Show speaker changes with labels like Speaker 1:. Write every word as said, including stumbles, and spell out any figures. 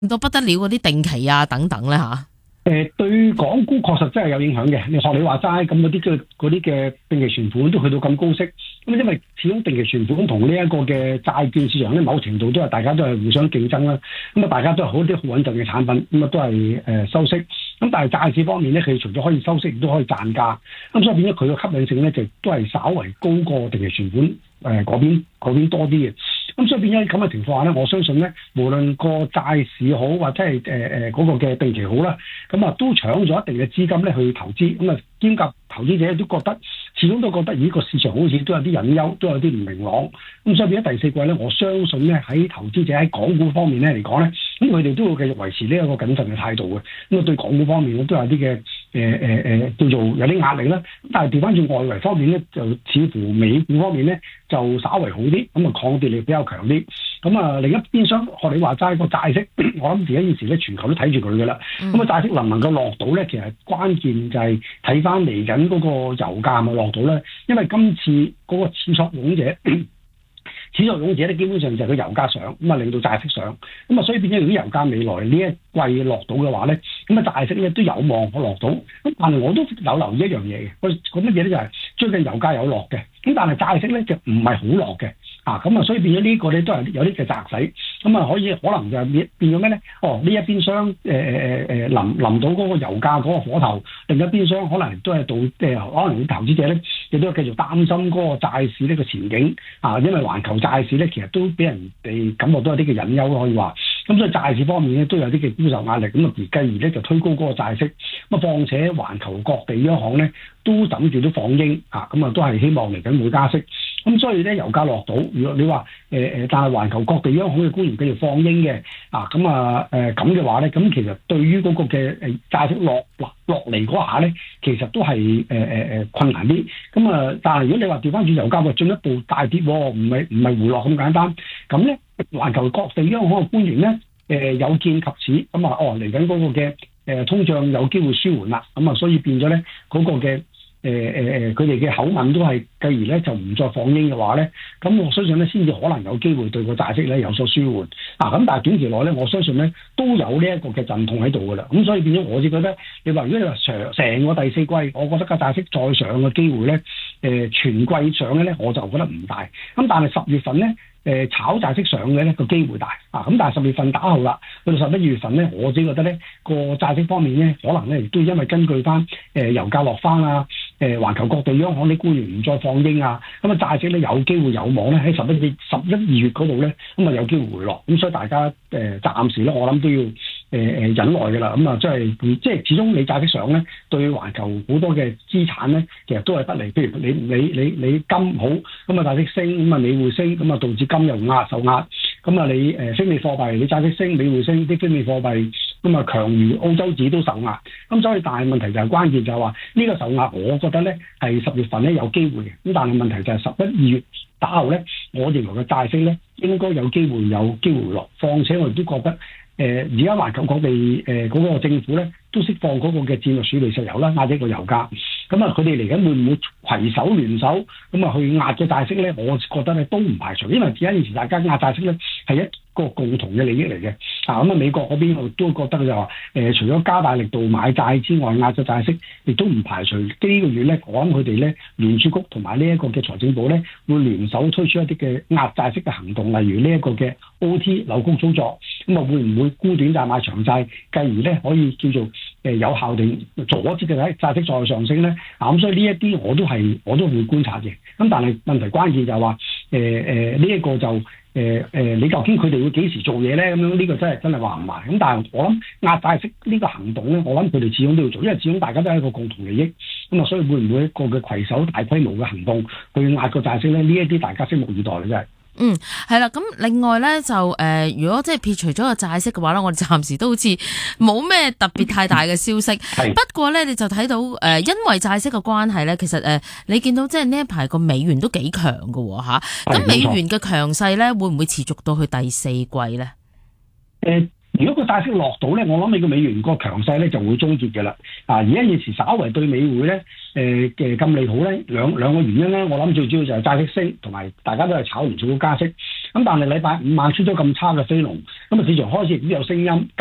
Speaker 1: 到不得了嗰啲定期啊等等咧吓？
Speaker 2: 誒對港股確實真係有影響嘅。你學你話齋咁嗰啲嘅嗰啲嘅定期存款都去到咁高息，咁因為始終定期存款同呢一個嘅債券市場咧，某程度都係大家都係互相競爭啦。咁啊，大家都係好啲好穩陣嘅產品，咁啊都係誒收息。咁但係債市方面咧，佢除咗可以收息，亦都可以賺價。咁所以變咗佢嘅吸引性咧，就都係稍為高過定期存款誒嗰邊嗰邊多啲嘅。咁所以變咗咁嘅情況下咧，我相信咧，無論個債市好或者係誒誒嗰個嘅定期好啦，咁啊都搶咗一定嘅資金咧去投資，咁啊兼夾投資者都覺得始終都覺得咦個市場好似都有啲隱憂，都有啲唔明朗。咁所以變咗第四季咧，我相信咧喺投資者喺港股方面咧嚟講咧，咁佢哋都會繼續維持呢一個謹慎嘅態度嘅。咁啊對港股方面咧都有啲嘅誒誒誒叫做有啲壓力啦。但係調翻轉外圍方面咧，就似乎美股方面咧就稍為好啲，咁啊抗跌力比較強啲。咁啊另一邊廂學你話齋個債息，我諗而家現時咧全球都睇住佢㗎啦。咁啊債息能唔能夠落到咧？其實關鍵就係睇翻嚟緊嗰個油價咪落到咧。因為今次嗰個始作俑者。始作俑者咧，基本上就係個油價上，咁啊令到債息上，咁啊所以變咗如果油價未來呢一季落到嘅話咧，咁啊債息咧都有望可落到。咁但係我都有留意一樣嘢嘅，個個乜嘢咧就係最近油價有落嘅，咁但係債息咧就唔係好落嘅，啊咁啊所以變咗呢個咧都係有啲嘅窄使，咁啊可以可能就變變咗咩咧？哦呢一邊廂誒誒誒誒臨臨到嗰個油價嗰個火頭，另一邊廂可能都係到誒、呃、可能啲投資者咧亦都繼續擔心嗰個債市呢個前景啊，因為環球債市咧，其實都俾人哋感覺到有啲嘅隱憂可以話。咁所以債市方面咧都有啲嘅沽售壓力，咁啊而繼而咧就推高嗰個債息。咁啊，況且環球各地央行咧都等住都放鷹啊，咁啊都係希望嚟緊會加息。咁所以咧油價落到，如果你話誒誒，但係環球各地央行嘅官員繼續放鷹嘅啊，咁啊誒咁嘅話咧，咁其實對於嗰個嘅誒債息落落落嚟嗰下咧，其實都係誒誒誒困難啲。咁啊，但係如果你話調翻轉油價會進一步大跌，唔係唔係回落咁簡單，咁咧環球各地央行嘅官員咧誒、呃、有見及此，咁啊哦嚟緊嗰個嘅誒、呃、通脹有機會舒緩啦，咁啊所以變咗咧嗰個嘅。誒誒誒，佢哋嘅口吻都係繼而咧就唔再放鷹嘅話咧，咁我相信咧先至可能有機會對個債息咧有所舒緩。啊，咁但係短期內咧，我相信咧都有呢一個嘅陣痛喺度噶啦。咁所以變咗我只覺得，你話如果你話成成個第四季，我覺得個債息再上嘅機會咧，誒、呃、全季上嘅咧我就覺得唔大。咁但係十月份咧。誒炒債息上嘅咧個機會大啊，咁但係十月份打後啦，去到十一月份咧，我自己覺得咧個債息方面咧，可能咧亦都因為根據翻誒、呃、油價落翻啊，誒、呃、環球各地央行啲官員唔再放鷹啊，咁啊債息咧有機會有望咧喺十一月十一二月嗰度咧，咁啊有機會回落，咁所以大家誒、呃、暫時咧我諗都要誒誒、呃、忍耐㗎啦，咁啊即係即係始終你債息上咧對環球好多嘅資產咧其實都係不利，譬如你你你你金好，咁啊債息升，咁啊美匯升，咁啊導致金又壓受壓，咁啊你誒非美貨幣你債息升，美匯升，啲非美貨幣咁啊強如澳洲紙都受壓，咁所以但係問題就係關鍵就係話呢個受壓，我覺得咧係十月份咧有機會嘅，咁但係問題就係十一二月打後咧，我認為嘅債息咧應該有機會有機會落，況且我亦都覺得誒而家環球各地誒嗰、呃那個政府咧都釋放嗰個嘅戰略儲備石油啦，壓低個油價，咁啊佢哋嚟緊會唔會攜手聯手咁啊去壓嘅債息咧？我覺得咧都唔排除，因為而家以前大家壓債息咧係一個共同嘅利益嚟嘅。啊咁啊美國嗰邊我都覺得就話誒、呃、除咗加大力度買債之外，壓咗債息亦都唔排除呢個月咧，我諗佢哋咧聯儲局同埋呢一個嘅財政部咧會聯手推出一啲嘅壓債息嘅行動，例如呢一個嘅 O T 扭曲操作，咁啊會唔會沽短債買長債，繼而咧可以叫做誒有效地阻止嘅債息再上升咧？啊咁所以呢一啲我都係我都會觀察嘅。咁但係問題關鍵就係話誒誒呢一個就誒誒、呃、你究竟佢哋會幾時做嘢咧？咁樣呢個真係真係話唔埋。咁但係我諗壓債息呢個行動咧，我諗佢哋始終都要做，因為始終大家都係一個共同利益。咁啊，所以會唔會一個嘅攜手大規模嘅行動去壓個債息咧？呢一啲大家拭目以待嘅真係。
Speaker 1: 嗯，係啦，咁另外咧就誒、呃，如果即係撇除咗個債息嘅話咧，我哋暫時都好似冇咩特別太大嘅消息。不過咧，你就睇到誒、呃，因為債息嘅關係咧，其實誒、呃，你見到即係呢一排個美元都幾強㗎吓，咁美元嘅強勢咧，會唔會持續到去第四季咧？誒、呃。如果個債息落到咧，我諗你個美元個強勢咧就會終結嘅啦。啊，而家現時稍為對美匯咧，誒嘅咁利好咧，兩兩個原因咧，我諗最主要就係債息升，同埋大家都係炒完做到加息。
Speaker 2: 咁但係禮拜五晚出咗咁差嘅飛龍，咁啊市場開始亦都有聲音。